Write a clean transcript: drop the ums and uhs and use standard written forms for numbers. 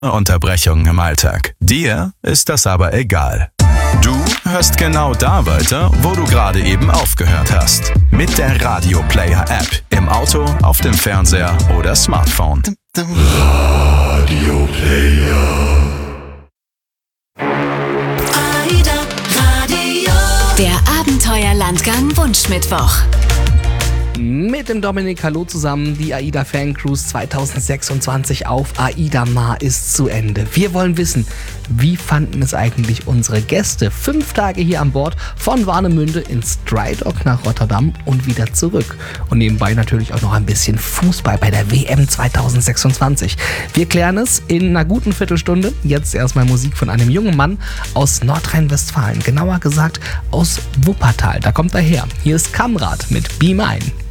Unterbrechungen im Alltag. Dir ist das aber egal. Du hörst genau da weiter, wo du gerade eben aufgehört hast. Mit der Radio Player App. Im Auto, auf dem Fernseher oder Smartphone. Radio Player. AIDA Radio. Der Abenteuerlandgang Wunschmittwoch. Mit dem Dominik, hallo zusammen. Die AIDA Fan Cruise 2026 auf AIDA Mar ist zu Ende. Wir wollen wissen, wie fanden es eigentlich unsere Gäste? 5 Tage hier an Bord, von Warnemünde ins Dry Dock nach Rotterdam und wieder zurück. Und nebenbei natürlich auch noch ein bisschen Fußball bei der WM 2026. Wir klären es in einer guten Viertelstunde. Jetzt erstmal Musik von einem jungen Mann aus Nordrhein-Westfalen. Genauer gesagt aus Wuppertal. Da kommt er her. Hier ist Kamrat mit Be Mine.